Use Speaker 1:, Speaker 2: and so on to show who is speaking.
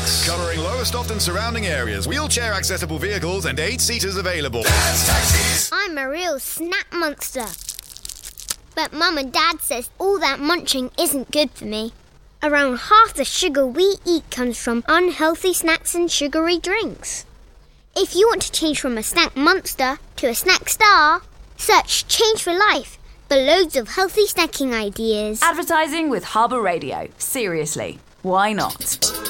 Speaker 1: Bus. Covering Lowestoft and surrounding areas. Wheelchair accessible vehicles and 8 seaters available.
Speaker 2: Dad's Taxis.
Speaker 3: I'm a real snack monster. But Mum and Dad says all that munching isn't good for me. Around half the sugar we eat comes from unhealthy snacks and sugary drinks. If you want to change from a snack monster to a snack star, search Change for Life for loads of healthy snacking ideas.
Speaker 4: Advertising with Harbour Radio. Seriously, why not?